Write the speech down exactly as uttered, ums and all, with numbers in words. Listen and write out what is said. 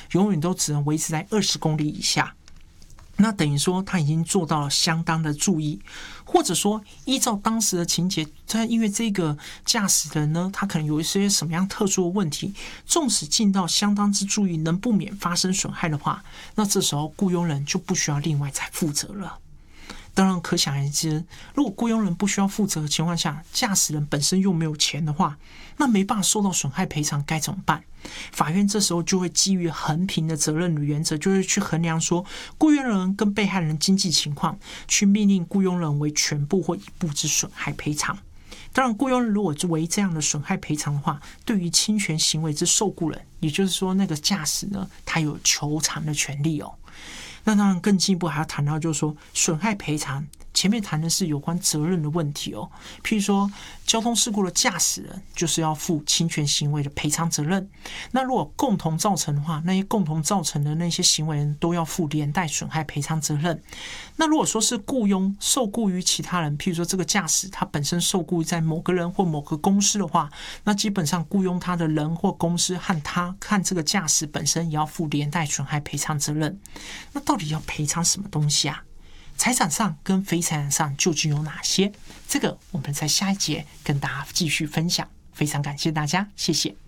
永远都只能维持在二十公里以下。那等于说他已经做到了相当的注意，或者说依照当时的情节，他因为这个驾驶人呢，他可能有一些什么样特殊的问题，纵使尽到相当之注意，能不免发生损害的话，那这时候雇佣人就不需要另外再负责了。当然可想而知，如果雇佣人不需要负责的情况下，驾驶人本身又没有钱的话，那没办法受到损害赔偿该怎么办？法院这时候就会基于衡平的责任的原则，就会去衡量说雇佣人跟被害人经济情况，去命令雇佣人为全部或一部之损害赔偿。当然，雇佣人如果为这样的损害赔偿的话，对于侵权行为之受雇人，也就是说那个驾驶呢，他有求偿的权利哦。那当然更进一步还要谈到，就是说损害赔偿前面谈的是有关责任的问题哦，譬如说交通事故的驾驶人就是要负侵权行为的赔偿责任，那如果共同造成的话，那些共同造成的那些行为人都要负连带损害赔偿责任。那如果说是雇佣受雇于其他人，譬如说这个驾驶他本身受雇在某个人或某个公司的话，那基本上雇佣他的人或公司和他看这个驾驶本身也要负连带损害赔偿责任。那到底要赔偿什么东西啊？财产上跟非财产上究竟有哪些？这个我们在下一节跟大家继续分享。非常感谢大家，谢谢。